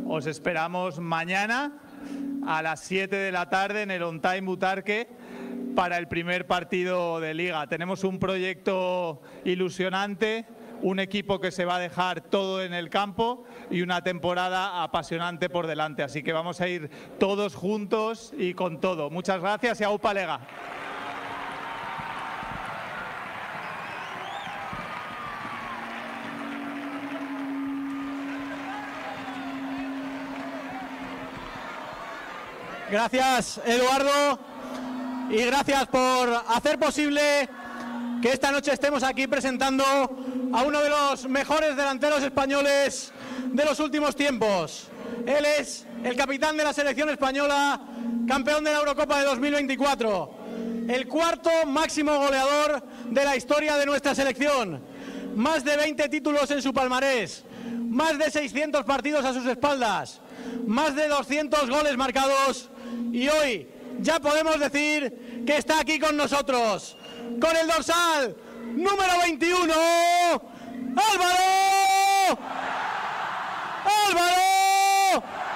os esperamos mañana a las 7 de la tarde en el On Time Butarque para el primer partido de Liga. Tenemos un proyecto ilusionante, un equipo que se va a dejar todo en el campo y una temporada apasionante por delante. Así que vamos a ir todos juntos y con todo. Muchas gracias y aupa Lega. Gracias, Eduardo, y gracias por hacer posible que esta noche estemos aquí presentando a uno de los mejores delanteros españoles de los últimos tiempos. Él es el capitán de la selección española, campeón de la Eurocopa de 2024, el cuarto máximo goleador de la historia de nuestra selección, más de 20 títulos en su palmarés, más de 600 partidos a sus espaldas, más de 200 goles marcados, y hoy ya podemos decir que está aquí con nosotros, con el dorsal número 21, ¡Álvaro!